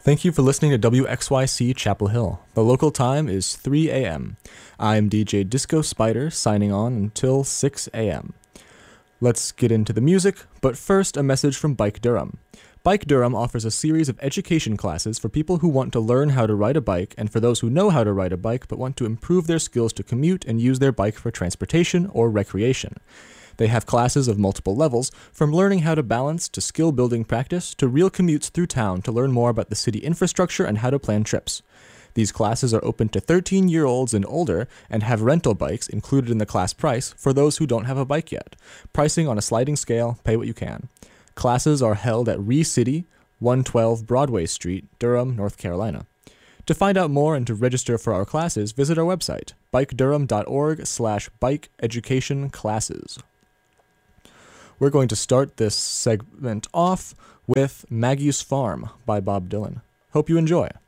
Thank you for listening to WXYC Chapel Hill. The local time is 3 a.m. I'm DJ Disco Spider, signing on until 6 a.m. Let's get into the music, but first a message from Bike Durham. Bike Durham offers a series of education classes for people who want to learn how to ride a bike and for those who know how to ride a bike but want to improve their skills to commute and use their bike for transportation or recreation. They have classes of multiple levels, from learning how to balance to skill-building practice to real commutes through town to learn more about the city infrastructure and how to plan trips. These classes are open to 13-year-olds and older and have rental bikes included in the class price for those who don't have a bike yet. Pricing on a sliding scale, pay what you can. Classes are held at ReCity, 112 Broadway Street, Durham, North Carolina. To find out more and to register for our classes, visit our website, bikedurham.org/bikeeducationclasses. We're going to start this segment off with Maggie's Farm by Bob Dylan. Hope you enjoy.